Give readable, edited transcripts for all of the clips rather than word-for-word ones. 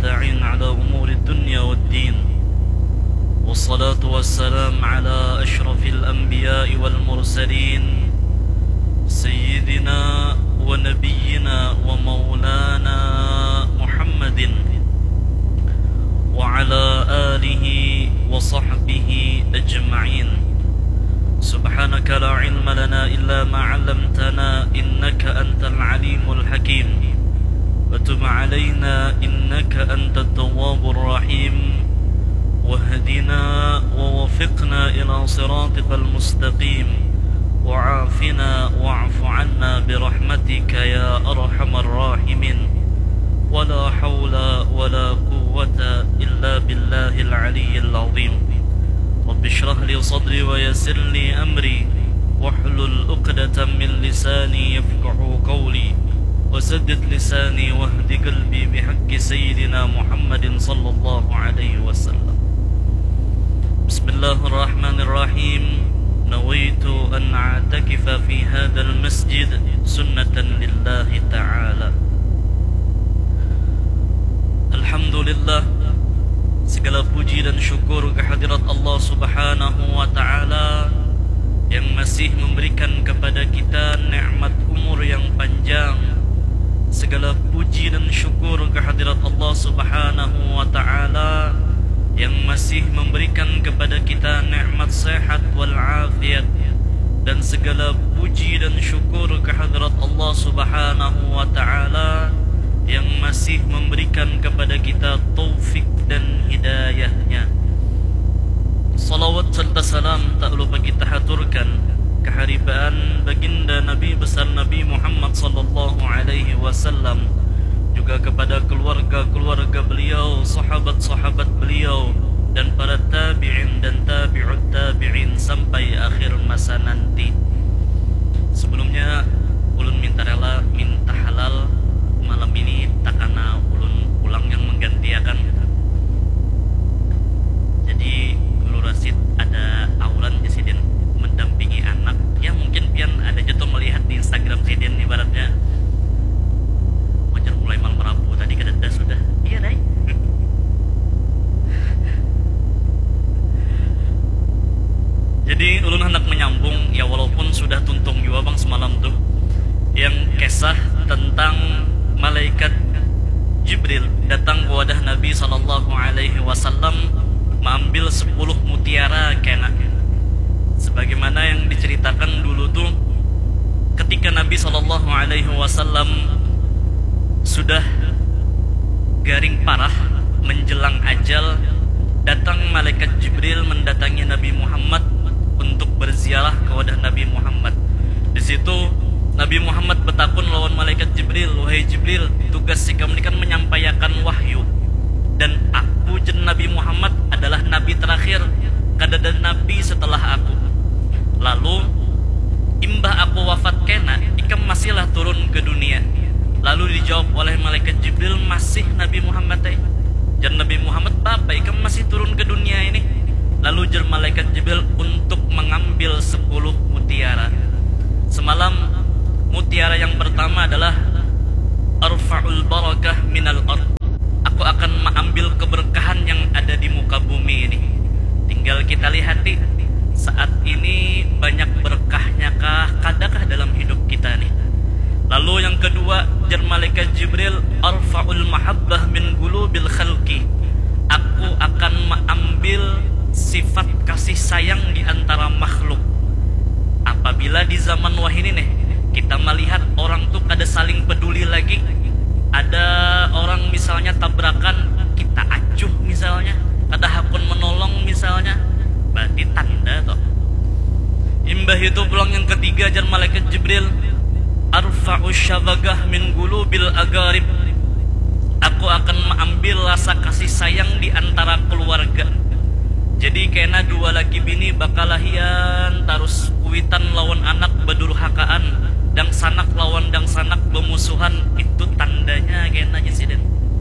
نستعين على أمور الدنيا والدين والصلاة والسلام على أشرف الأنبياء والمرسلين سيدنا ونبينا ومولانا محمد وعلى آله وصحبه أجمعين. سبحانك لا علم لنا إلا ما علمتنا إنك أنت العليم الحكيم وتب علينا إنك أنت التواب الرحيم واهدنا ووفقنا إلى صراطك المستقيم وعافنا واعف عنا برحمتك يا أرحم الراحمين ولا حول ولا قوة إلا بالله العلي العظيم. رب اشرح لي صدري ويسر لي أمري واحلل عقدة من لساني يفقه قولي وسدد لساني واهد قلبي بحق سيدنا محمد صلى الله عليه وسلم. بسم الله الرحمن الرحيم. نويت أن أعتكف في هذا المسجد سنة لله تعالى. Alhamdulillah, segala puji dan syukur kehadirat Allah Subhanahu wa Ta'ala yang masih memberikan kepada kita nikmat umur yang panjang. Segala puji dan syukur kehadirat Allah Subhanahu wa Ta'ala yang masih memberikan kepada kita nikmat sehat wal afiat. Dan segala puji dan syukur kehadirat Allah Subhanahu wa Ta'ala yang masih memberikan kepada kita taufik dan hidayahnya. Salawat serta salam tak lupa kita haturkan keharibaan baginda Nabi besar Nabi Muhammad sallallahu alaihi wasallam, juga kepada keluarga-keluarga beliau, sahabat-sahabat beliau, dan para tabi'in dan tabi'ut tabi'in sampai akhir masa nanti. Sebelumnya ulun minta rela, minta halal malam ini takana ulun pulang yang menggantiakan. Jadi Guru Rasid ada aulan di Sidin mendampingi anak. Ya mungkin pian ada jatuh melihat di Instagram Sidin ibaratnya wajar mulai malam Rabu tadi kededa sudah. Iya dai. Jadi ulun hendak menyambung ya walaupun sudah tuntung juga bang semalam tuh yang kisah tentang malaikat Jibril datang ke wadah Nabi sallallahu alaihi wasallam mengambil 10 mutiara kena. Sebagaimana yang diceritakan dulu tuh ketika Nabi sallallahu alaihi wasallam sudah garing parah menjelang ajal, datang malaikat Jibril mendatangi Nabi Muhammad untuk berziarah ke wadah Nabi Muhammad. Di situ Nabi Muhammad bertakun lawan malaikat Jibril, wahai Jibril, tugas si kamu ini kan menyampaikan wahyu, dan aku jen Nabi Muhammad adalah nabi terakhir, kada ada nabi setelah aku. Lalu imbah aku wafat kena, ikam masihlah turun ke dunia. Lalu dijawab oleh malaikat Jibril, masih Nabi Muhammad jan Nabi Muhammad bapak ikam masih turun ke dunia ini. Lalu jan malaikat Jibril untuk mengambil 10 mutiara. Semalam mutiara yang pertama adalah arfa'ul barakah minal ard. Aku akan mengambil keberkahan yang ada di muka bumi ini. Tinggal kita lihat nih, saat ini banyak berkahnya kah, kadakah dalam hidup kita nih. Lalu yang kedua, jar malaikat Jibril, arfa'ul mahabbah min qulubil khalqi. Aku akan mengambil sifat kasih sayang di antara makhluk. Apabila di zaman wahini nih kita melihat orang tuh kada saling peduli lagi, ada orang misalnya tabrakan kita acuh misalnya, kada hakun menolong misalnya, berarti tanda toh. Imbah itu pulang yang ketiga jar malaikat Jibril, arfa'u syabagah min qulubil agarib. Aku akan mengambil rasa kasih sayang di antara keluarga. Jadi kena dua laki bini bakalahian tarus kuitan lawan anak bedurhakaan, dang sanak lawan dang sanak bemusuhan, itu tandanya kena insiden.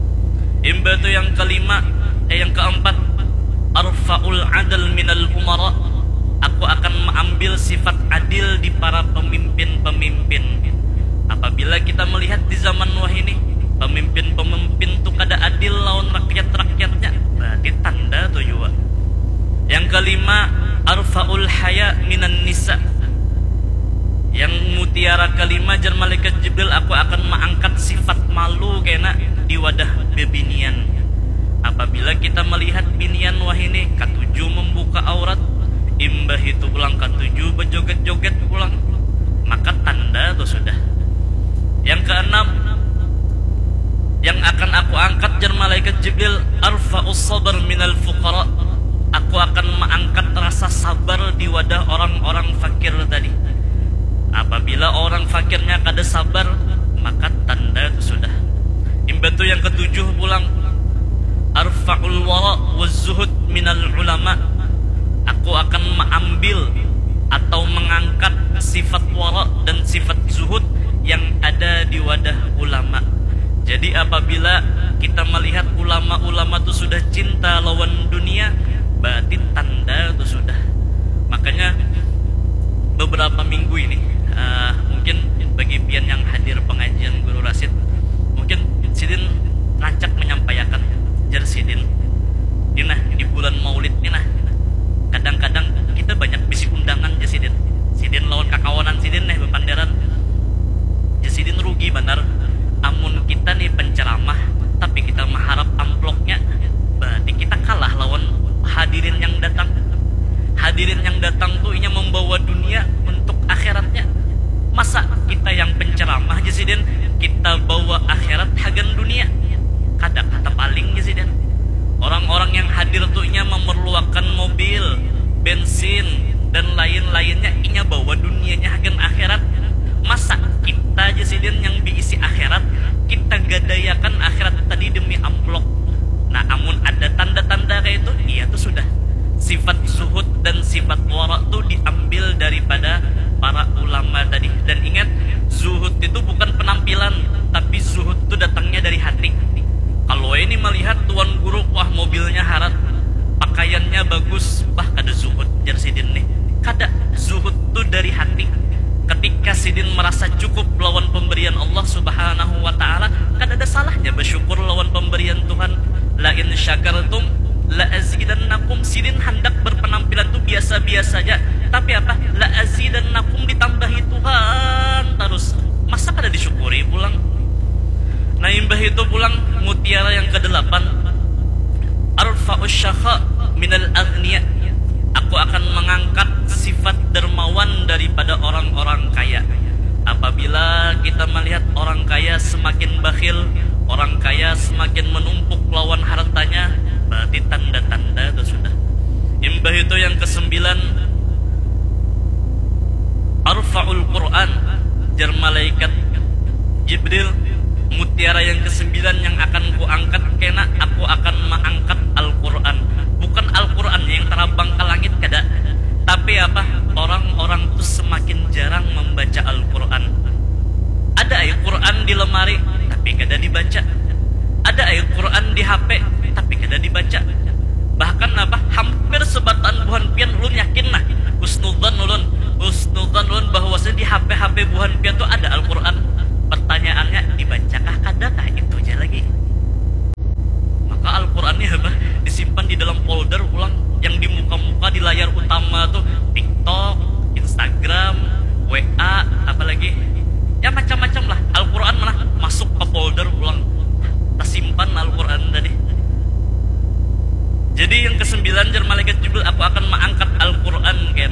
Imba itu yang kelima, yang keempat, arfa'ul adl minal umara. Aku akan mengambil sifat adil di para pemimpin-pemimpin. Apabila kita melihat di zaman Nuh ini, pemimpin-pemimpin itu kada adil adil lawan rakyat-rakyatnya, berarti tanda tuh juga. Yang kelima, arfaul haya minan nisa. Yang mutiara kelima jar malaikat Jibril, aku akan mengangkat sifat malu kena di wadah bebinian. Apabila kita melihat binian wahine katujuh membuka aurat, imbah itu pulang katujuh berjoget-joget pulang, maka tanda tuh sudah. Yang keenam, yang akan aku angkat jar malaikat Jibril, arfa'us sabar minal fuqara. Aku akan mengangkat rasa sabar di wadah orang-orang fakir tadi. Apabila orang fakirnya kada sabar, maka tanda itu sudah. Imbatu yang ketujuh pulang, arfa'ul wara waz-zuhud minal ulama. Aku akan mengambil atau mengangkat sifat wara dan sifat zuhud yang ada di wadah ulama. Jadi apabila kita melihat ulama-ulama itu sudah cinta lawan dunia, berarti tanda itu sudah. Makanya beberapa minggu ini, mungkin bagi pian yang hadir pengajian Guru Rasid, mungkin Sidin rancak menyampaikan jar Sidin dinah di bulan Maulid dinah, kadang-kadang kita banyak bisi undangan jar Sidin lawan kakawanan Sidin nih bepanderan jar Sidin rugi benar. Amun kita nih penceramah tapi kita mengharap amploknya, berarti kita kalah lawan hadirin yang datang. Hadirin yang datang tuh inya membawa dunia untuk akhiratnya. Masa kita yang penceramah Jasidin, kita bawa akhirat hagan dunia? Kada kata paling Jasidin. Orang-orang yang hadir tuh inya memerlukan mobil, bensin, dan lain-lainnya, inya bawa dunianya hagan akhirat. Masa kita Jasidin yang diisi akhirat, kita gadayakan akhirat tadi demi amplok. Nah, amun ada tanda-tanda kayak itu, iya tuh sudah. Sifat zuhud dan sifat wara itu diambil daripada para ulama tadi. Dan ingat, zuhud itu bukan penampilan, tapi zuhud itu datangnya dari hati. Kalau ini melihat tuan guru, wah mobilnya harat, pakaiannya bagus, bah kada zuhud jar Sidin nih. Kada, zuhud itu dari hati. Ketika Sidin merasa cukup lawan pemberian Allah Subhanahu wa ta'ala, kada ada salahnya bersyukur lawan pemberian Tuhan. La in syakartum la azidannakum. Sidin hendak berpenampilan tuh biasa-biasa saja, tapi apa? La azidannakum, ditambahi Tuhan terus. Masa kada disyukuri pulang? Nah, imbah itu pulang mutiara yang ke-8, arfa'us syakha minal aghniya. Aku akan mengangkat sifat dermawan daripada orang-orang kaya. Apabila kita melihat orang kaya semakin bakhil, orang kaya semakin menumpuk lawan hartanya, berarti tanda-tanda itu sudah. Imbah itu yang ke-9, arfa'ul Quran, jar malaikat Jibril, mutiara yang ke-9 yang akan kuangkat kena, aku akan mengangkat Al-Quran. Bukan Al-Quran yang terbang ke langit, kada. Tapi apa? Orang-orang itu semakin jarang membaca Al-Quran. Ada ayat Quran di lemari, tapi kada dibaca. Ada ayat Quran di HP, tapi kada dibaca. Bahkan apa? Hampir sebatan buhan pian ulun yakin nah, husnudzan ulun bahwasanya di HP buhan pian itu ada Al-Quran. Pertanyaannya, dibacakah kadakah? Itu aja lagi. Maka Al-Qurannya apa? Disimpan di dalam folder ulang yang di muka-muka di layar utama tuh, TikTok, Instagram, WA, apalagi ya macam-macam lah. Al-Quran malah masuk ke folder ulang, tersimpan Al-Quran tadi. Jadi yang ke-9 jar malaikat Jibril, aku akan mengangkat Al-Quran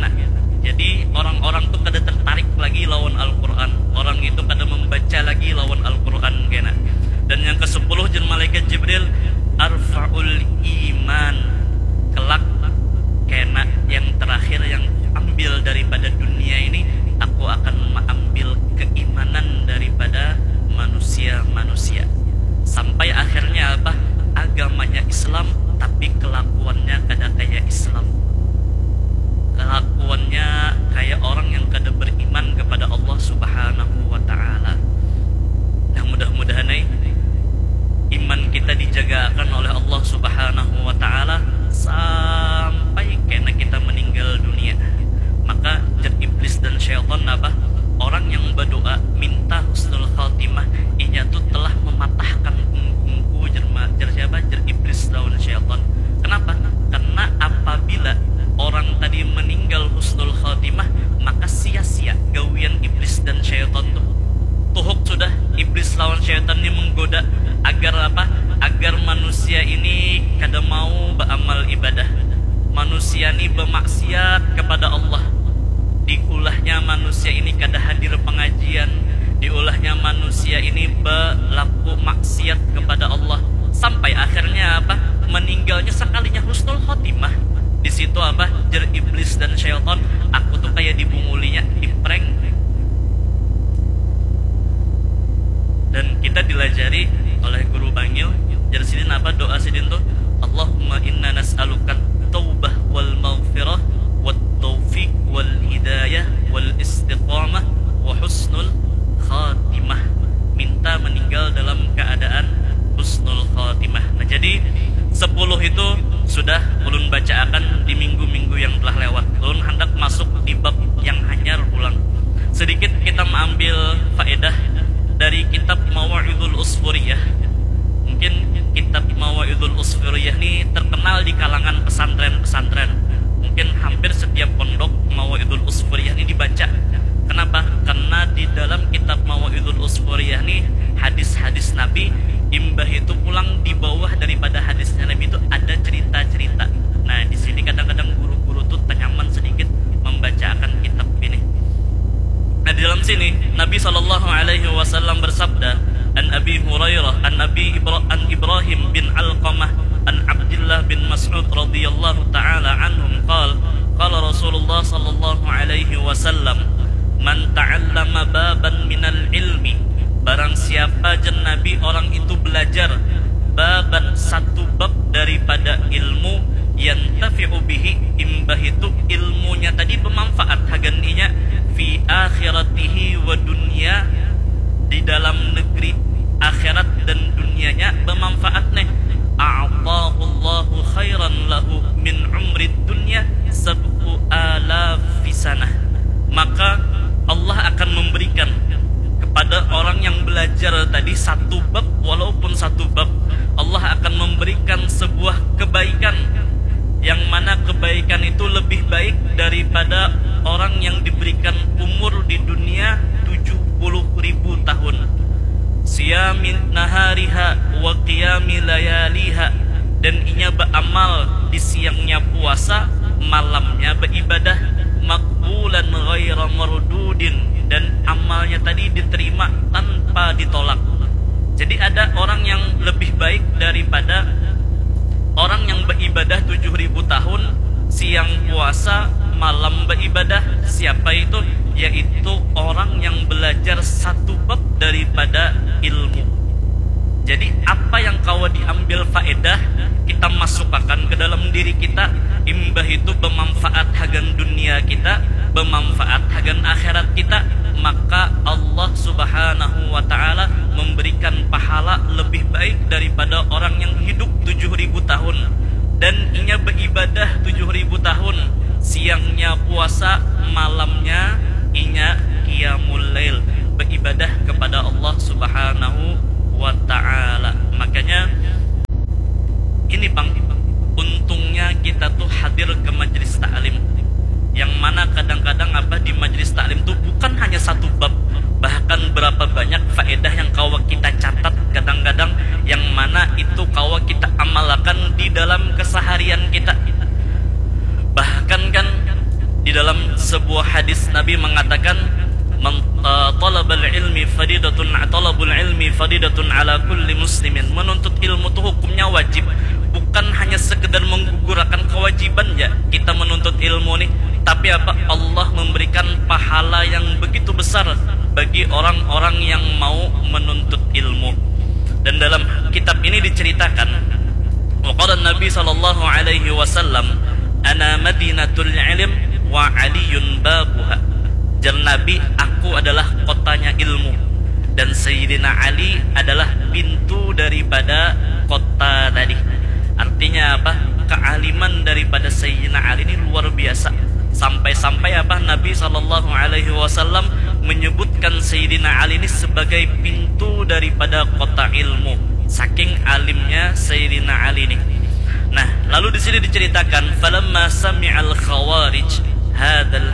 maka sia-sia gawian iblis dan syaitan tuh. Tuhuk sudah iblis lawan syaitan ini menggoda agar apa? Agar manusia ini kada mau beramal ibadah. Manusia ini bermaksiat kepada Allah. Diulahnya manusia ini kada hadir pengajian. Diulahnya manusia ini berlaku maksiat kepada Allah. Sampai akhirnya apa? Meninggalnya sekalinya husnul khotimah. Di situ apa? Jer iblis dan syaitan, aku tuh kayak dibungulinya, diprank. Dan kita dilajari oleh guru Bangil, jar sidin apa doa sidin tuh? Allahumma inna nas'aluka taubah wal maghfirah wat taufiq wal hidayah wal istiqamah wa husnul khatimah. Minta meninggal dalam keadaan husnul khatimah. Nah, jadi 10 itu sudah ulun bacakan di minggu-minggu yang telah lewat. Ulun hendak masuk di bab yang hanyar ulang. Sedikit kita mengambil faedah dari kitab Mawa'idul Usfuriyah. Mungkin kitab Mawa'idul Usfuriyah ini terkenal di kalangan pesantren-pesantren. Mungkin hampir setiap pondok Mawa'idul Usfuriyah ini dibaca. Kenapa? Karena di dalam kitab Mawa'idul Usfuriyah ini hadis-hadis Nabi, imbah itu pulang di bawah daripada hadisnya Nabi itu ada cerita-cerita. Nah, di sini kadang-kadang guru-guru tuh tenyaman sedikit membacakan kitab ini. Nah, di dalam sini Nabi SAW bersabda, an Abi Hurairah an Ibrahim bin Alqamah an Abdullah bin Mas'ud radhiyallahu taala anhum qala Rasulullah sallallahu alaihi wasallam, man ta'allama baban minal ilmi, barang siapa jen Nabi orang itu belajar baban satu bab daripada ilmu, yantafi'u bihi, imbah itu ilmunya tadi bermanfaat haganinya fi akhiratihi wa dunya, di dalam negeri akhirat dan dunianya bermanfaat nih. A'tahu Allahu khairan lahu min umrid dunya 7,000 sanah. Maka Allah akan memberikan kepada orang yang belajar tadi satu bab, walaupun satu bab, Allah akan memberikan sebuah kebaikan, yang mana kebaikan itu lebih baik daripada orang yang diberikan umur di dunia 70.000 tahun. Siyamin nahariha wa qiyami layaliha, dan inya beramal di siangnya puasa, malamnya beribadah, makbulan ghaira mardudin, dan amalnya tadi diterima tanpa ditolak. Jadi ada orang yang lebih baik daripada orang yang beribadah 7.000 tahun, siang puasa, malam beribadah. Siapa itu? Yaitu orang yang belajar satu bab daripada ilmu. Jadi apa yang kau diambil faedah, kita masukkan ke dalam diri kita, imbah itu bermanfaat hagan dunia kita, bermanfaat hagan akhirat kita, maka Allah subhanahu wa ta'ala memberikan pahala lebih baik daripada orang yang hidup 7.000 tahun dan inya beribadah 7.000 tahun, siangnya puasa, malamnya inya qiyamul lail, beribadah kepada Allah subhanahu wa ta'ala. Makanya ini Bang, untungnya kita tuh hadir ke majelis taklim, yang mana kadang-kadang apa di majelis taklim tuh bukan hanya satu bab, bahkan berapa banyak faedah yang kawa kita catat kadang-kadang, yang mana itu kawa kita amalkan di dalam keseharian kita. Bahkan kan di dalam sebuah hadis Nabi mengatakan, talabul ilmi fadidatun ala kulli muslimin. Menuntut ilmu itu hukumnya wajib, bukan hanya sekedar menggugurkan kewajiban ya kita menuntut ilmu nih, tapi apa? Allah memberikan pahala yang begitu besar bagi orang-orang yang mau menuntut ilmu. Dan dalam kitab ini diceritakan, waqala Nabi sallallahu alaihi wasallam, ana madinatul ilm wa aliyun babuha. Jar Nabi, aku adalah kotanya ilmu dan Sayyidina Ali adalah pintu daripada kota tadi. Artinya apa? Kealiman daripada Sayyidina Ali ini luar biasa. Sampai-sampai apa? Nabi SAW menyebutkan Sayyidina Ali ini sebagai pintu daripada kota ilmu. Saking alimnya Sayyidina Ali ini. Nah, lalu di sini diceritakan, falamma sami'al khawarij hadzal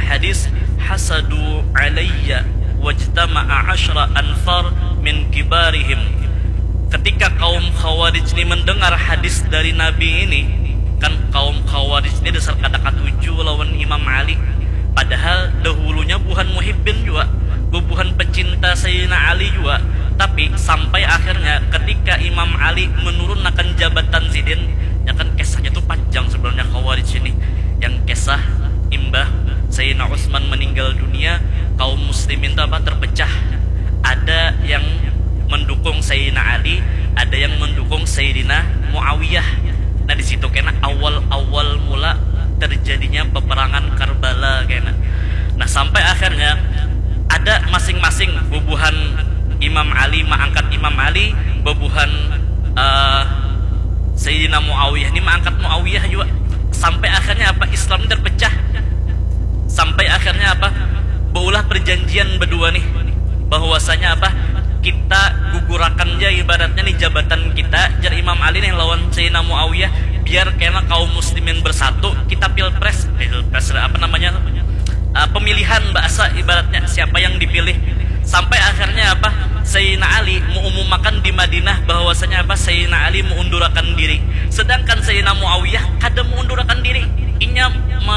hadis hasadu alayya wajtama'a 10 anfar min kibarihim. Ketika kaum Khawarij ini mendengar hadis dari Nabi ini, kan kaum Khawarij ini dasar kata-kata tujuh lawan Imam Ali, padahal dahulunya bukan muhibbin juga, bukan pecinta Sayyidina Ali juga. Tapi sampai akhirnya ketika Imam Ali menurunkan jabatan Zidin, ya kan kisahnya tuh panjang sebenarnya Khawarij ini. Yang kisah imbah Sayyidina Utsman meninggal dunia, kaum muslimin itu terpecah. Ada yang mendukung Sayyidina Ali, ada yang mendukung Sayyidina Muawiyah. Nah di situ kena awal mula terjadinya peperangan Karbala kena. Nah sampai akhirnya ada masing-masing bubuhan Imam Ali mengangkat Imam Ali, bubuhan Sayyidina Muawiyah ini mengangkat Muawiyah juga. Sampai akhirnya apa? Islam terpecah. Sampai akhirnya apa? Beulah perjanjian berdua nih, bahwasanya apa? Kita gugurakan aja ibaratnya nih jabatan kita jar Imam Ali nih lawan Sayyidina Muawiyah, biar kena kaum muslimin bersatu, kita pilpres apa namanya, pemilihan bahasa ibaratnya siapa yang dipilih. Sampai akhirnya apa? Sayyidina Ali mengumumkan di Madinah bahwasanya apa? Sayyidina Ali mengundurkan diri, sedangkan Sayyidina Muawiyah kada mengundurkan diri. Inya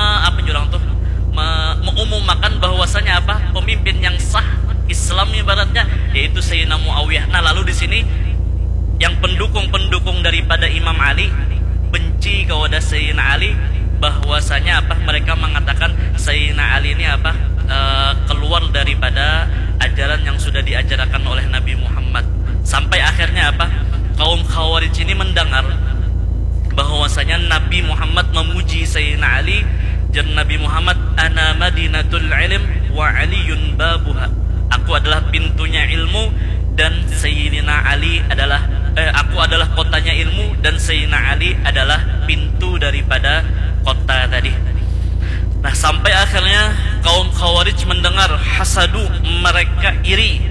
mengumumkan bahwasanya apa? Pemimpin yang sah Islam ibaratnya yaitu Sayyidina Muawiyah. Nah lalu di sini yang pendukung-pendukung daripada Imam Ali benci kepada Sayyidina Ali, bahwasanya apa? Mereka mengatakan Sayyidina Ali ini apa? Keluar daripada ajaran yang sudah diajarkan oleh Nabi Muhammad. Sampai akhirnya apa? Kaum Khawarij ini mendengar bahwasanya Nabi Muhammad memuji Sayyidina Ali, dan Nabi Muhammad ana madinatul ilm wa aliyun babuha. Aku adalah pintunya ilmu dan Sayyidina Ali adalah aku adalah kotanya ilmu dan Sayyidina Ali adalah pintu daripada kota tadi. Nah sampai akhirnya kaum Khawarij mendengar hasadu, mereka iri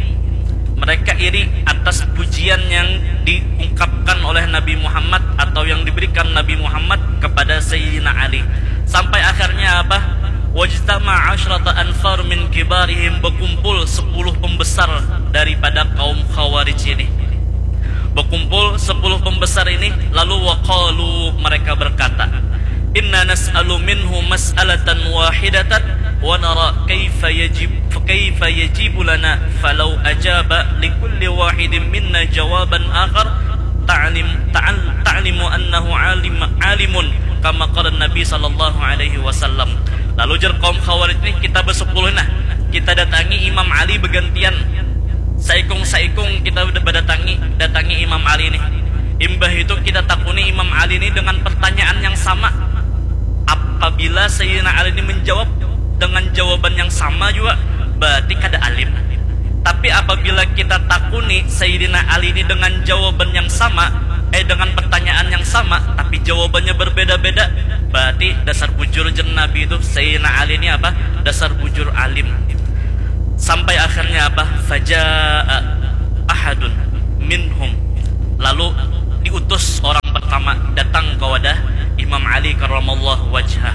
atas pujian yang diungkapkan oleh Nabi Muhammad atau yang diberikan Nabi Muhammad kepada Sayyidina Ali. Sampai akhirnya apa? Wajtama 10 anfar min kibarihim, berkumpul 10 pembesar daripada kaum Khawarij ini. Berkumpul 10 pembesar ini, lalu waqalu, mereka berkata, inna nas'alu minhu mas'alatan wahidatan wa nara kaifa yajibu lana falau ajaba likulli wahidin minna jawaban akhar ta'limu annahu alimun kama qala Nabi sallallahu alaihi wasallam. Lalu jar kaum Khawarij ini, kita bersepuluh nah, kita datangi Imam Ali bergantian, saikung kita udah datangi Imam Ali ini. Imbah itu kita takuni Imam Ali ini dengan pertanyaan yang sama. Apabila Sayyidina Ali ini menjawab dengan jawaban yang sama juga, berarti kada alim. Tapi apabila kita takuni Sayyidina Ali ini dengan jawaban yang sama, dengan pertanyaan yang sama, tapi jawabannya berbeda-beda, berarti dasar bujur jen Nabi itu Sayyidina Ali ini apa? Dasar bujur alim. Sampai akhirnya apa? Faja'a ahadun minhum, lalu diutus orang pertama datang ke wadah Imam Ali karramallahu wajhah.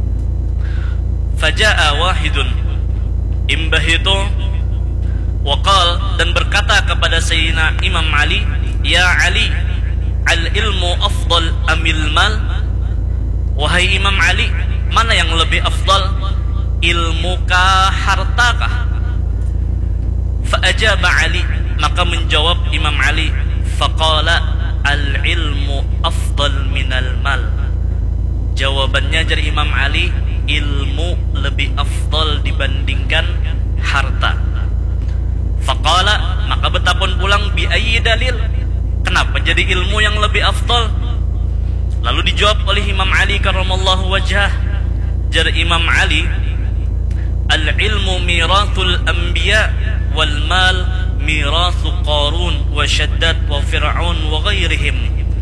Faja'a wahidun, imbah itu waqal, dan berkata kepada Sayyidina Imam Ali, ya Ali, al-ilmu afdal amil mal? Wahai Imam Ali, mana yang lebih afdal, ilmu kah hartakah? Fa'ajaba Ali, maka menjawab Imam Ali, faqala al-ilmu afdal minal mal. Jawabannya dari Imam Ali, ilmu lebih afdal dibandingkan harta. Faqala, maka betapun pulang, bi ayyi dalil, kenapa jadi ilmu yang lebih afdal? Lalu dijawab oleh Imam Ali karramallahu wajhah, jar Imam Ali, al-ilmu mirathul anbiya wal mal mirathu Qarun wa Shaddad wa Fir'aun wa ghairihim.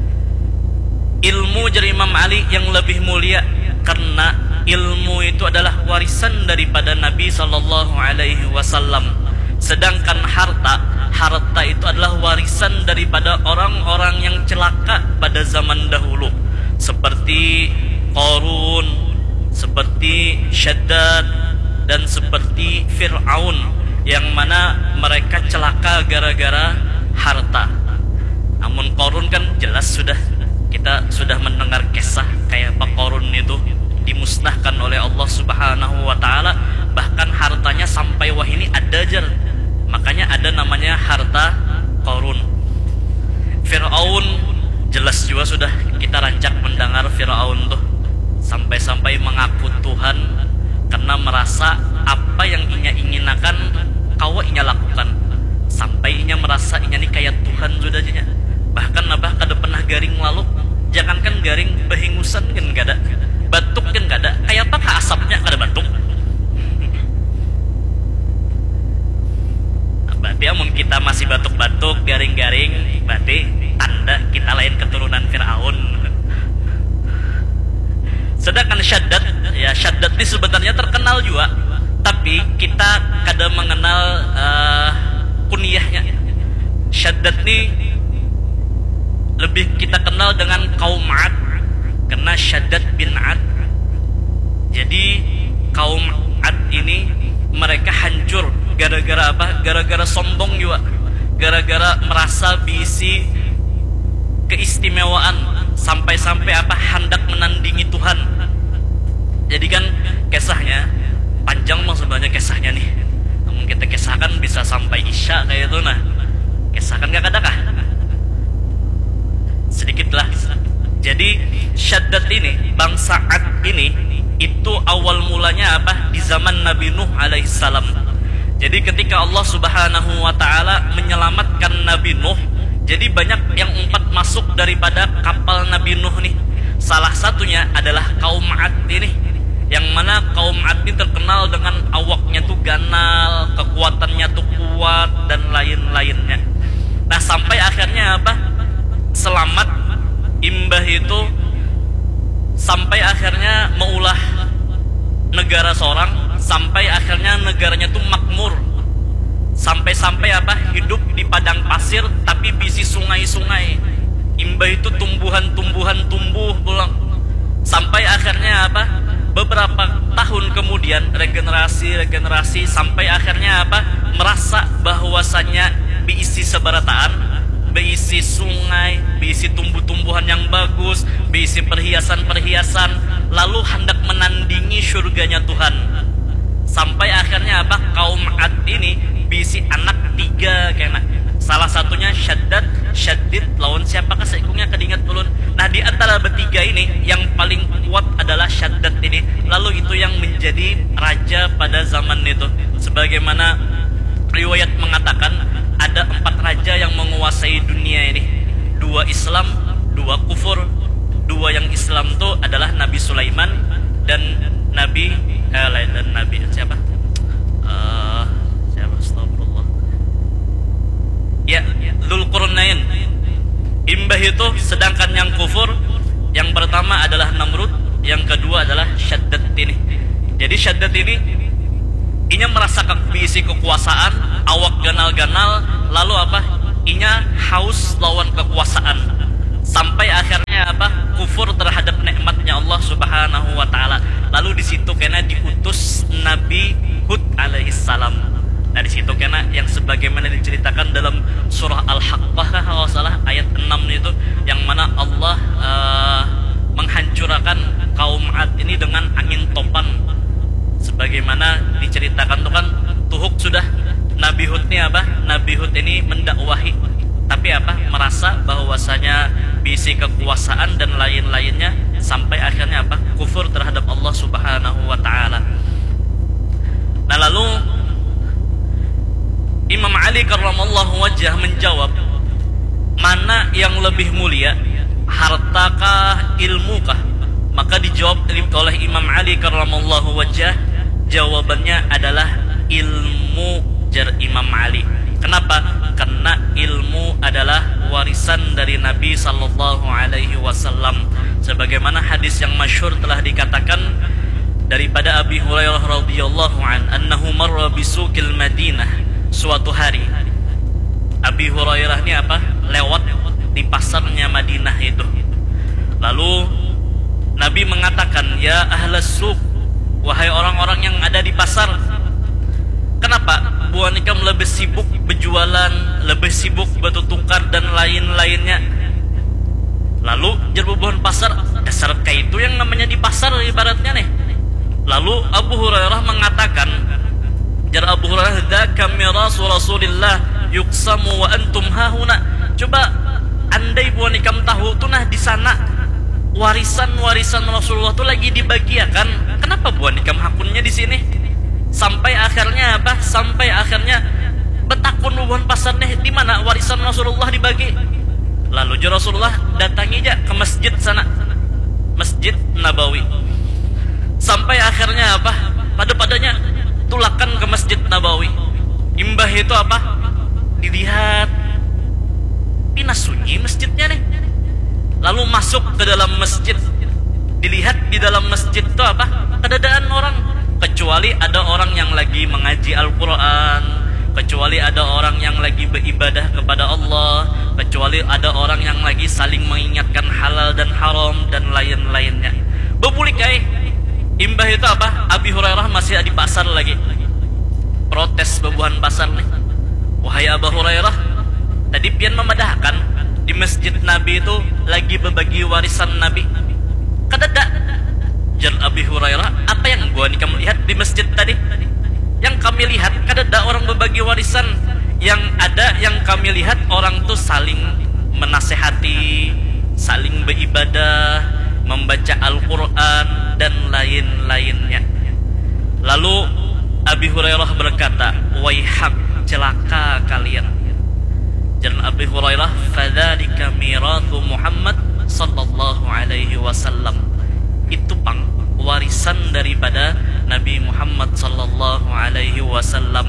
Ilmu jar Imam Ali yang lebih mulia, karena ilmu itu adalah warisan daripada Nabi sallallahu alaihi wasallam. Sedangkan harta itu adalah warisan daripada orang-orang yang celaka pada zaman dahulu, seperti Qarun, seperti Shaddad, dan seperti Fir'aun yang mana mereka celaka gara-gara harta. Namun Qarun kan jelas kita sudah mendengar kisah kayak Pak Qarun itu dimusnahkan oleh Allah Subhanahu wa taala, bahkan hartanya sampai wah ini ada jar. Makanya ada namanya harta Qarun. Fir'aun jelas juga sudah kita rancak mendengar Fir'aun tuh sampai-sampai mengaku Tuhan karena merasa apa yang inya inginakan kau inya lakukan, sampai inya merasa inya nih kayak Tuhan sudah aja. Bahkan nabah kada pernah garing lalu, jangankan garing behingusan kan kada, batuk kan kada, kayak apa kah asapnya kada batuk. Berarti amun kita masih batuk-batuk garing-garing, berarti tanda kita lain keturunan Fir'aun. Sedangkan Syaddad, ya Syaddad ini sebenarnya terkenal juga, tapi kita kadang mengenal kunyahnya. Syaddad ini lebih kita kenal dengan kaum Ad, karena Syaddad bin Ad. Jadi kaum Ad ini mereka hancur gara-gara apa? Gara-gara sombong juga, gara-gara merasa bisi keistimewaan, sampai-sampai apa hendak menandingi Tuhan. Jadi kan kisahnya panjang mah sebenarnya kisahnya nih. Namun kita kisahkan bisa sampai Isya kayak itu nah. Kisahkan gak ada kah? Sedikit lah. Jadi Syaddad ini, bangsa Ad ini, itu awal mulanya apa? Di zaman Nabi Nuh alaihissalam. Jadi ketika Allah Subhanahu wa taala menyelamatkan Nabi Nuh, jadi banyak yang umpat masuk daripada kapal Nabi Nuh nih. Salah satunya adalah kaum Ad ini, yang mana kaum Ad ini terkenal dengan awaknya tuh ganal, kekuatannya tuh kuat dan lain-lainnya. Nah sampai akhirnya apa? Selamat imbah itu sampai akhirnya meulah negara seorang, sampai akhirnya negaranya tuh makmur. Sampai-sampai apa? Hidup di padang pasir tapi bisi sungai-sungai. Imbah itu tumbuhan-tumbuhan tumbuh pulang. Sampai akhirnya apa? Beberapa tahun kemudian regenerasi sampai akhirnya apa? Merasa bahwasannya diisi seberataan, diisi sungai, diisi tumbuh-tumbuhan yang bagus, diisi perhiasan-perhiasan, lalu hendak menandingi surganya Tuhan. Sampai akhirnya apa? Kaum Ad ini bisi anak 3 kena. Salah satunya Syaddid lawan siapakah seikungnya kedingat ulun. Nah di antara bertiga ini yang paling kuat adalah Syaddad ini. Lalu itu yang menjadi raja pada zaman itu. Sebagaimana riwayat mengatakan ada 4 raja yang menguasai dunia ini. 2 Islam, 2 kufur. 2 yang Islam itu adalah Nabi Sulaiman dan Nabi siapa? Astagfirullah. Ya, Dzulqarnain. Imbah itu, sedangkan yang kufur yang pertama adalah Namrud, yang kedua adalah Syaddad ini. Jadi Syaddad ini inya merasa bisi kekuasaan, awak ganal-ganal, lalu apa? Inya haus lawan kekuasaan. Sampai akhirnya apa? Kufur terhadap nikmatnya Allah Subhanahu wa taala. Lalu di situ kena diutus Nabi Hud alaihissalam. Nah di situ kena yang sebagaimana diceritakan dalam surah Al-Haqqah kalau salah ayat 6 itu, yang mana Allah menghancurkan kaum Ad ini dengan angin topan. Sebagaimana diceritakan tuh kan Tuhuk sudah Nabi Hud ini apa? Nabi Hud ini mendakwahi, tapi apa? Merasa bahwasanya bisi kekuasaan dan lain-lainnya, sampai akhirnya apa? Kufur terhadap Allah Subhanahu wa taala. Nah lalu Imam Ali karramallahu wajhah menjawab, mana yang lebih mulia, hartakah ilmukah? Maka dijawab oleh Imam Ali karramallahu wajhah, jawabannya adalah ilmu, jar Imam Ali. Kenapa? Karena ilmu adalah warisan dari Nabi sallallahu alaihi wasallam. Sebagaimana hadis yang masyhur telah dikatakan daripada Abi Hurairah radhiyallahu anhu marra bisuqil Madinah. Suatu hari Abi Hurairah ini apa? Lewat di pasarnya Madinah itu. Lalu Nabi mengatakan, ya ahlas suq, wahai orang-orang yang ada di pasar. Kenapa? Buan ikam lebih sibuk berjualan, lebih sibuk bertukar dan lain-lainnya. Lalu jar bubuhan pasar, dasar kayak itu yang namanya di pasar ibaratnya nih. Lalu Abu Hurairah mengatakan, jar Abu Hurairah, dzaka mirasu Rasulillah yuqsamu wa antum hahuna. Coba andai buan ikam tahu tuh nah di sana warisan-warisan Rasulullah tuh lagi dibagiakan. Kenapa buan ikam hakunnya di sini? Sampai akhirnya apa? Sampai akhirnya betakun bubuhan pasar nih di mana warisan Rasulullah dibagi. Lalu Rasulullah datangi aja ke masjid sana, Masjid Nabawi. Sampai akhirnya apa? Pada-padanya tulakan ke Masjid Nabawi. Imbah itu apa? Dilihat pinas sunyi masjidnya nih. Lalu masuk ke dalam masjid. Dilihat di dalam masjid itu apa? Kedadaan orang. Kecuali ada orang yang lagi mengaji Al-Quran, kecuali ada orang yang lagi beribadah kepada Allah, kecuali ada orang yang lagi saling mengingatkan halal dan haram dan lain-lainnya. Bebulikai imbah itu apa? Abi Hurairah masih di pasar lagi. Protes bebuhan pasar nih. Wahai Abu Hurairah, tadi pian memadahkan di masjid Nabi itu lagi berbagi warisan Nabi. Kadada. Jar Abi Hurairah, apa yang gua nih kamu lihat di masjid tadi? Yang kami lihat kadada orang berbagi warisan. Yang ada yang kami lihat orang tuh saling menasehati, saling beribadah, membaca Al-Quran dan lain-lainnya. Lalu Abi Hurairah berkata, waihak, celaka kalian. Dan Abi Hurairah, fadzalika mirathu Muhammad sallallahu alaihi wasallam. Itu pang warisan daripada Nabi Muhammad sallallahu alaihi wasallam.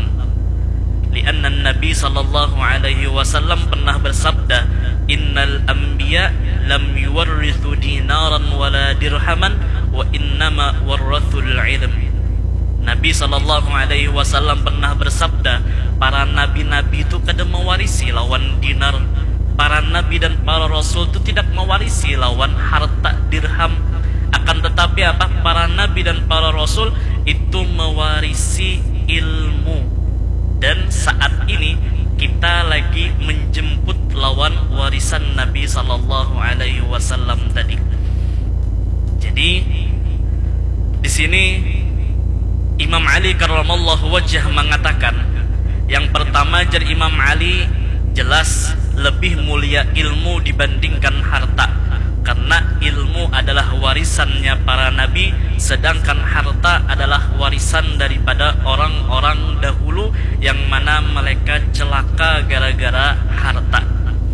Lianna Nabi sallallahu alaihi wasallam pernah bersabda, innal anbiya lam yuwarrithu dinaran wala dirhaman wa innama warrathul ilm. Nabi sallallahu alaihi wasallam pernah bersabda, para nabi-nabi itu kada mewarisi lawan dinar. Para nabi dan para rasul itu tidak mewarisi lawan harta dirham. Akan tetapi apa? Para nabi dan para rasul itu mewarisi ilmu. Dan saat ini kita lagi menjemput lawan warisan Nabi sallallahu alaihi wasallam tadi. Jadi di sini Imam Ali karramallahu wajhah mengatakan, yang pertama jar Imam Ali jelas lebih mulia ilmu dibandingkan harta. Karena ilmu adalah warisannya para nabi, sedangkan harta adalah warisan daripada orang-orang dahulu yang mana mereka celaka gara-gara harta.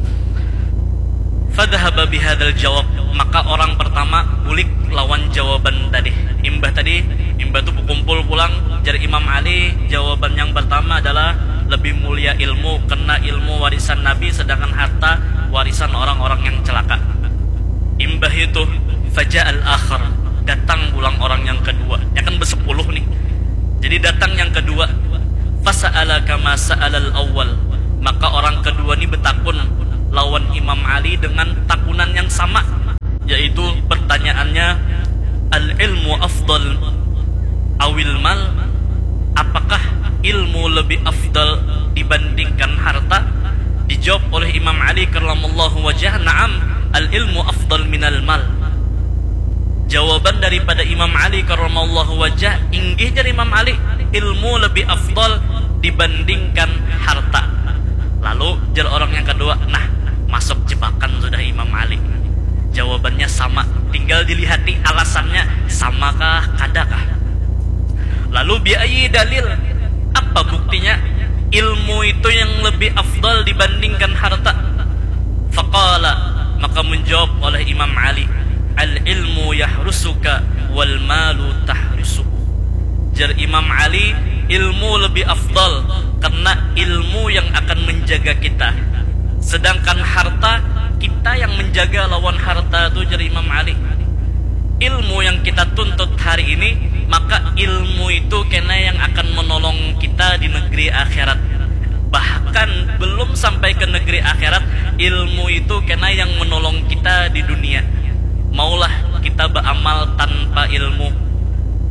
Fadhhaba bihadzal jawab, maka orang pertama ulik lawan jawaban tadi. Imbah tuh kumpul pulang jar Imam Ali, jawaban yang pertama adalah lebih mulia ilmu karena ilmu warisan nabi, sedangkan harta warisan orang-orang yang celaka. Imbah itu faja'al akhar, datang pulang orang yang kedua. Ya kan bersepuluh nih. Jadi datang yang kedua, fasa'ala kama sa'alal awwal, maka orang kedua ini bertakun lawan Imam Ali dengan takunan yang sama, yaitu pertanyaannya, al ilmu afdal awil mal, apakah ilmu lebih afdal dibandingkan harta? Dijawab oleh Imam Ali karramallahu wajhah, na'am, al-ilmu afdal minal mal. Jawaban daripada Imam Ali karramallahu wajhah, inggih dari Imam Ali, ilmu lebih afdal dibandingkan harta. Lalu jar orang yang kedua, nah masuk jebakan sudah Imam Ali. Jawabannya sama, tinggal dilihati alasannya samakah kadakah. Lalu biayi dalil, apa buktinya ilmu itu yang lebih afdal dibandingkan harta? Faqala, maka menjawab oleh Imam Ali, al-ilmu yahrusuka wal malu tahrusuhu. Jar Imam Ali, ilmu lebih afdal karena ilmu yang akan menjaga kita, sedangkan harta kita yang menjaga lawan harta itu. Jar Imam Ali, ilmu yang kita tuntut hari ini, maka ilmu itu kena yang akan menolong kita di negeri akhirat. Bahkan belum sampai ke negeri akhirat, ilmu itu kena yang menolong kita di dunia. Maulah kita beramal tanpa ilmu,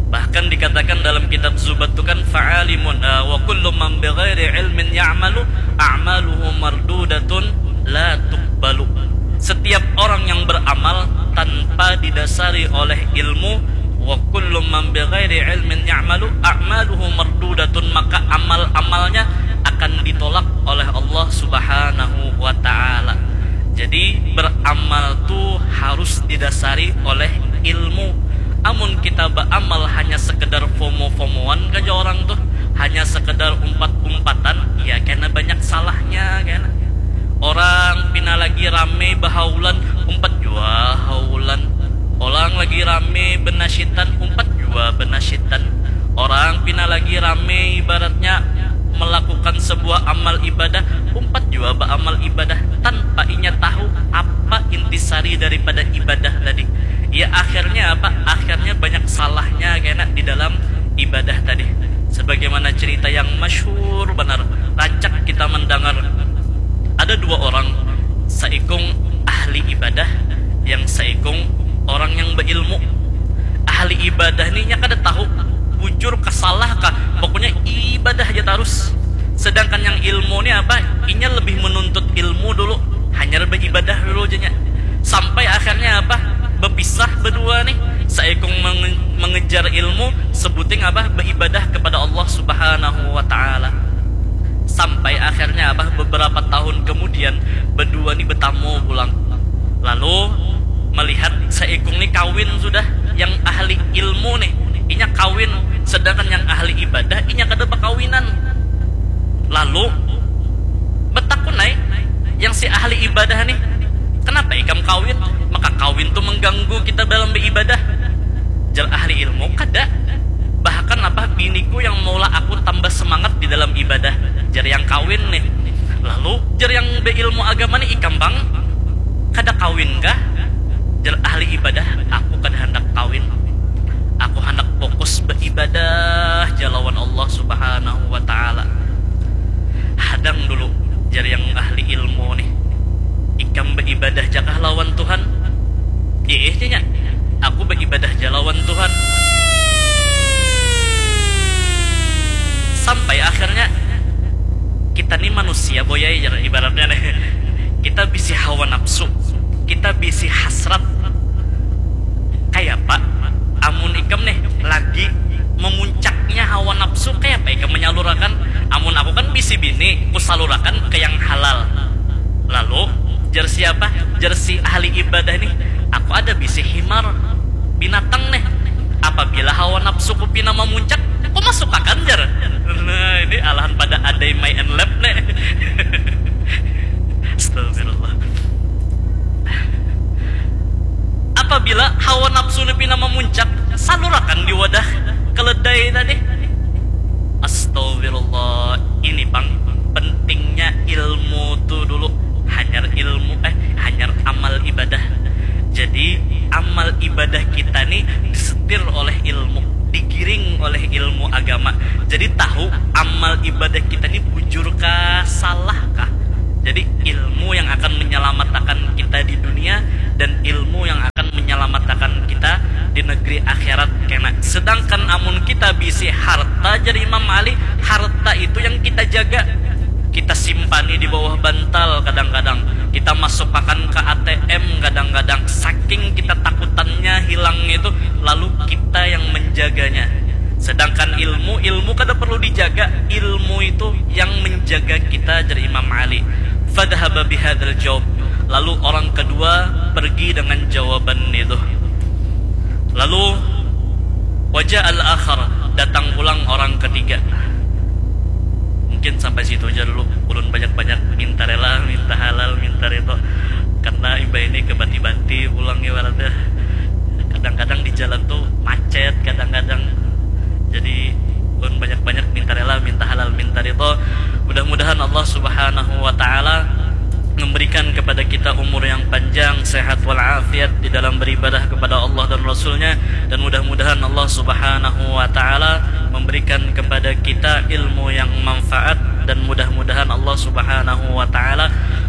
Bahkan dikatakan dalam kitab Zubat itu kan fa'alimun wa kullu man bighairi ilmin ya'malu a'maluhu mardudatun la tuqbalu. Setiap orang yang beramal tanpa didasari oleh ilmu, wa kullu man bighairi ilmin ya'malu a'maluhu mardudatun, maka amal-amalnya akan ditolak oleh Allah Subhanahu wa taala. Jadi beramal tuh harus didasari oleh ilmu. Amun kita beramal hanya sekedar fomo-fomoan kaja orang tuh, hanya sekedar umpat-umpatan, ya karena banyak salahnya kan. Orang pina lagi rame bahaulan, umpat jua haulan. Orang lagi rame benasyitan, umpat jua benasyitan. Orang pina lagi rame ibaratnya melakukan sebuah amal ibadah, umpat jua beramal ibadah tanpa inya tahu apa intisari daripada ibadah tadi. Ya akhirnya apa? Akhirnya banyak salahnya kena di dalam ibadah tadi. Sebagaimana cerita yang masyhur benar, rancak kita mendengar. Ada dua orang, seikung ahli ibadah, yang seikung orang yang berilmu. Ahli ibadah ini nya kada tahu bujur kesalah kah, pokoknya ibadah aja terus. Sedangkan yang ilmu ini apa? Inya lebih menuntut ilmu dulu, hanya beribadah dulu aja nya. Sampai akhirnya apa? Berpisah berdua nih, seikung mengejar ilmu, sebuting apa? Beribadah kepada Allah Subhanahu wa taala. Sampai akhirnya apa? Beberapa tahun kemudian berdua nih bertamu pulang. Lalu melihat seikung nih kawin sudah, yang ahli ilmu nih inya kawin, sedangkan yang ahli ibadah inya kada berkawinan. Lalu betakunai yang si ahli ibadah nih, kenapa ikam kawin? Maka kawin tuh mengganggu kita dalam beribadah. Jar ahli ilmu kada. Bahkan apa, biniku yang maulah aku tambah semangat di dalam ibadah. Jar yang kawin nih. Lalu jar yang berilmu agama nih, ikam bang kada kawin kah? Jar ahli ibadah, aku kada hendak kawin. Aku hendak fokus beribadah jalawan Allah Subhanahu wa taala. Hadang dulu jar yang ahli ilmu nih. Ikam beribadah jakah lawan Tuhan? Nya, aku beribadah jalawan Tuhan. Sampai akhirnya kita nih manusia boyai ibaratnya nih. Kita bisi hawa nafsu, kita bisi hasrat. Kayak pak, amun ikam nih lagi memuncaknya hawa nafsu, kayak apa ikam menyalurakan? Amun aku kan bisi bini, ku salurakan ke yang halal. Lalu jar siapa? Jar si ahli ibadah nih, aku ada bisi himar, binatang nih. Apabila hawa nafsu ku pina memuncak, ku masuk akan jar. Nah ini alahan pada adai my and lab nih. Astagfirullah. Apabila hawa nafsu pina memuncak, salurakan di wadah keledai tadi. Astagfirullah. Ini bang, pentingnya ilmu tuh dulu. Hanyar ilmu, hanyar amal ibadah. Jadi amal ibadah kita nih disetir oleh ilmu, digiring oleh ilmu agama. Jadi tahu amal ibadah kita nih bujurkah, salahkah. Jadi ilmu yang akan menyelamatkan kita di dunia dan ilmu yang akan menyelamatkan kita di negeri akhirat kena. Sedangkan amun kita bisi harta, jadi Imam Ali, harta itu yang kita jaga, kita simpani di bawah bantal kadang-kadang, kita masukkan ke ATM kadang-kadang, saking kita takutannya hilang itu, lalu kita yang menjaganya. Sedangkan ilmu kada perlu dijaga, ilmu itu yang menjaga kita, dari Imam Ali. Fadhhaba bihadzal jawab. Lalu orang kedua pergi dengan jawaban itu. Lalu wajah al-akhar, datang pulang orang ketiga. Mungkin sampai situ aja dulu. Ulun banyak-banyak minta rela, minta halal, minta redo. Karena iba ini kebati-bati pulang ibaratnya. Kadang-kadang di jalan tuh macet, kadang-kadang. Jadi ulun banyak-banyak minta rela, minta halal, minta redo. Mudah-mudahan Allah Subhanahu wa taala memberikan kepada kita umur yang panjang, sehat walafiat di dalam beribadah kepada Allah dan Rasulnya, dan mudah-mudahan Allah Subhanahu wa ta'ala memberikan kepada kita ilmu yang manfaat, dan mudah-mudahan Allah Subhanahu wa ta'ala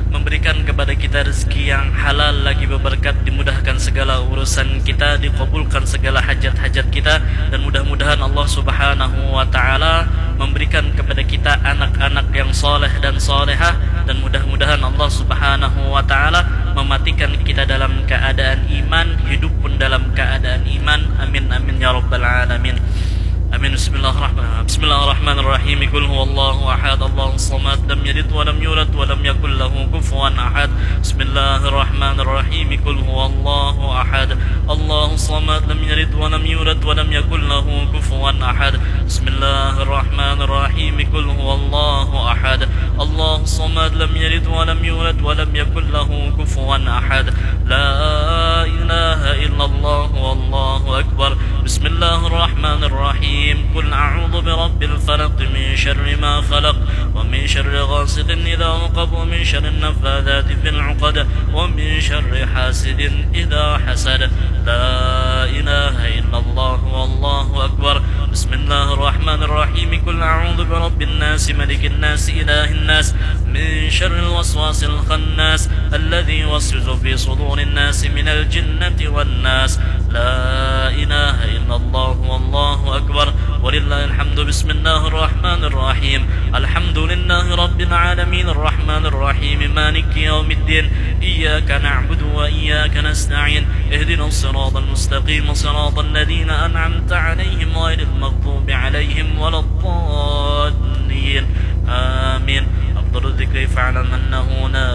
memberikan kepada kita rezeki yang halal lagi berberkat, dimudahkan segala urusan kita, dikabulkan segala hajat-hajat kita, dan mudah-mudahan Allah Subhanahu wa taala memberikan kepada kita anak-anak yang soleh dan solehah, dan mudah-mudahan Allah Subhanahu wa taala mematikan kita dalam keadaan iman, hidup pun dalam keadaan iman. Amin amin ya rabbal alamin. Amin. Bismillahirrahmanirrahim. Qul huwallahu ahad, Allahus samad, lam yalid wa lam yulad wa lam yakul lahu kufuwan ahad. Bismillahirrahmanirrahim. Qul huwallahu ahad, Allahus samad, lam yalid wa lam yulad wa lam yakul lahu kufuwan ahad. Bismillahirrahmanirrahim. Qul huwallahu ahad, Allahus samad, lam yalid wa lam yulad wa lam yakul lahu kufuwan ahad. La ilaha illallah wallahu akbar. Bismillahirrahmanirrahim. قل أعوذ برب الفلق من شر ما خلق ومن شر غاسق إذا وقب ومن شر النفاثات في العقد ومن شر حاسد إذا حسد. لا إله إلا الله والله أكبر. بسم الله الرحمن الرحيم. قل أعوذ برب الناس ملك الناس إله الناس من شر الوسواس الخناس الذي يوسوس في صدور الناس من الجنة والناس. لا إله إلا الله والله أكبر ولله الحمد. بسم الله الرحمن الرحيم. الحمد لله رب العالمين الرحمن الرحيم مالك يوم الدين. إياك نعبد وإياك نستعين. اهدنا الصراط المستقيم صراط الذين أنعمت عليهم غير المغضوب عليهم ولا الضالين. آمين. أفضل الذكر فاعلم أنه لا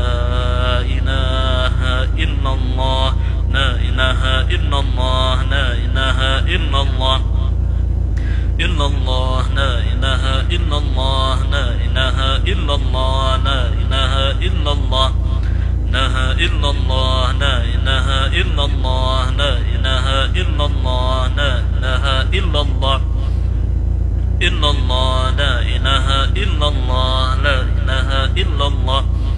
إله إلا الله. لا إله إلا الله. لا إله إلا الله. إلا الله. لا إله إلا الله. لا إله إلا الله. لا إله إلا الله. لا إلا الله. لا إله إلا الله. لا إله إلا الله. لا إله إلا الله. إلا الله. لا إله إلا الله. لا إله إلا الله.